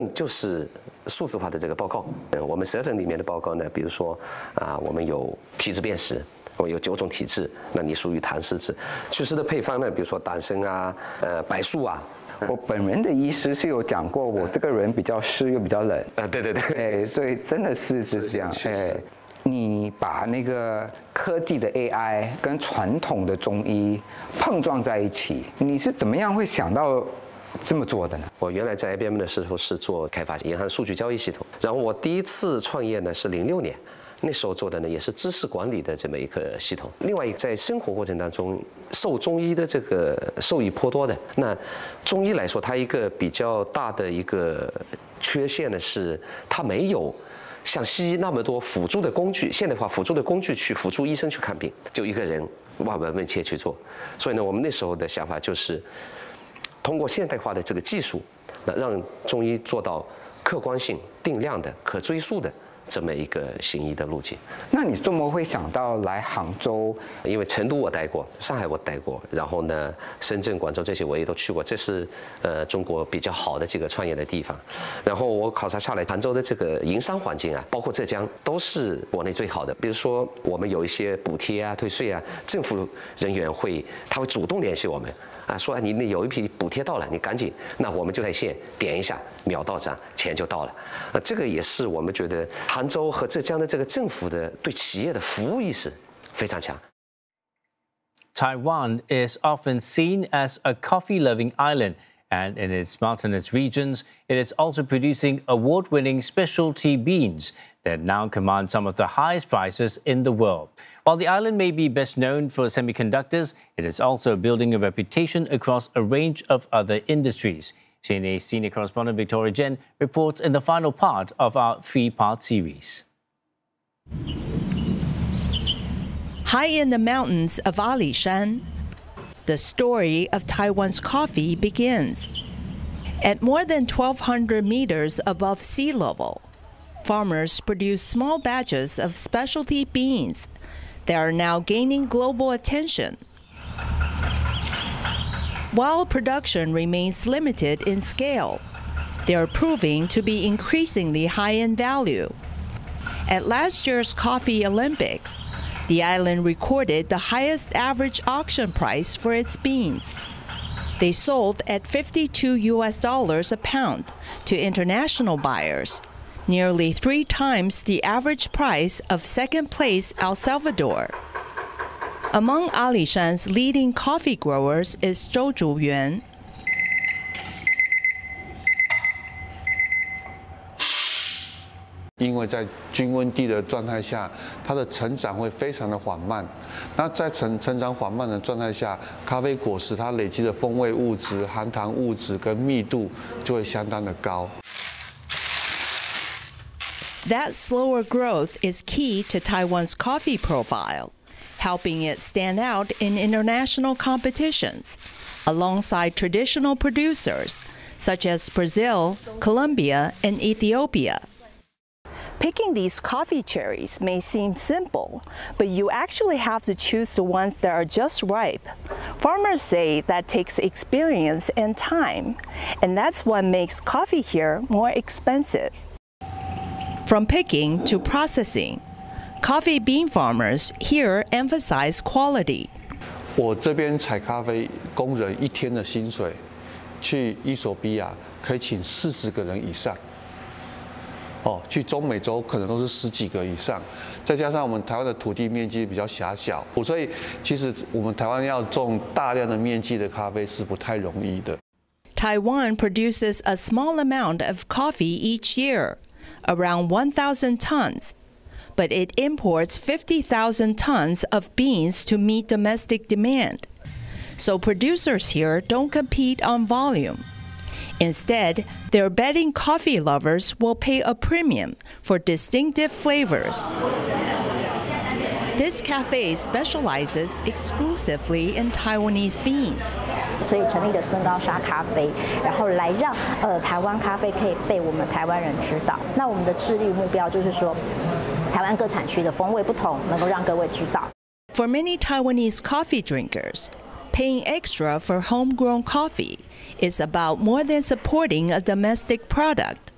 就是数字化的这个报告。我们舌诊里面的报告呢，比如说我们有体质辨识。我有9种体质，那你属于痰湿质。祛湿的配方呢，比如说党参啊、柏树啊。 我本人的医师是有讲过，我这个人比较湿又比较冷。 对。 所以真的是这样。你把那个科技的 AI 跟传统的中医碰撞在一起，你是怎么样会想到这么做的呢？ 我原来在 IBM 的时候是做开发银行数据交易系统，然后我第一次创业呢是06年。那时候做的呢也是知识管理的这么一个系统。另外一个在生活过程当中受中医的这个受益颇多的。那中医来说，它一个比较大的一个缺陷呢是它没有像西医那么多辅助的工具，现代化辅助的工具去辅助医生去看病，就一个人望闻问切去做。所以呢，我们那时候的想法就是通过现代化的这个技术，那让中医做到客观性、定量的、可追溯的。这么一个行医的路径。 那你怎么会想到来杭州？ 因为成都我待过，上海我待过，然后呢，深圳、广州这些我也都去过，这是中国比较好的几个创业的地方。然后我考察下来，杭州的这个营商环境啊，包括浙江，都是国内最好的。比如说我们有一些补贴啊、退税啊，政府人员他会主动联系我们。说你有一批补贴到了，你赶紧，那我们就在线点一下，秒到账，钱就到了。这个也是我们觉得杭州和浙江的这个政府的对企业的服务意识非常强。 Taiwan is often seen as a coffee-loving island, and in its mountainous regions, it is also producing award-winning specialty beans that now command some of the highest prices in the world. While the island may be best known for semiconductors, it is also building a reputation across a range of other industries. CNA senior correspondent Victoria Jen reports in the final part of our 3-part series. High in the mountains of Alishan, the story of Taiwan's coffee begins. At more than 1,200 meters above sea level, farmers produce small batches of specialty beans that are now gaining global attention. While production remains limited in scale, they are proving to be increasingly high in value. At last year's Coffee Olympics, the island recorded the highest average auction price for its beans. They sold at $52 a pound to international buyers, nearly 3 times the average price of second-place El Salvador. Among Alishan's leading coffee growers is Zhou Zhuyuan. 因为在均温地的状态下，它的成长会非常的缓慢。那在成长缓慢的状态下，咖啡果实它累积的风味物质、含糖物质跟密度就会相当的高。 That slower growth is key to Taiwan's coffee profile, helping it stand out in international competitions, alongside traditional producers such as Brazil, Colombia, and Ethiopia. Picking these coffee cherries may seem simple, but you actually have to choose the ones that are just ripe. Farmers say that takes experience and time, and that's what makes coffee here more expensive. From picking to processing, coffee bean farmers here emphasize quality. 我这边采咖啡工人1天的薪水，去伊索比亚可以请40个人以上。去中美洲可能都是10几个以上，再加上我们台湾的土地面积比较狭小，所以其实我们台湾要种大量的面积的咖啡是不太容易的。 Taiwan produces a small amount of coffee each year, around 1,000 tons, but it imports 50,000 tons of beans to meet domestic demand. So producers here don't compete on volume. Instead, they're betting coffee lovers will pay a premium for distinctive flavors. This cafe specializes exclusively in Taiwanese beans. 所以成立了森高沙咖啡，然后来让台湾咖啡可以被我们台湾人知道。那我们的致力目标就是说，台湾各产区的风味不同，能够让各位知道。 For many Taiwanese coffee drinkers, paying extra for homegrown coffee is about more than supporting a domestic product.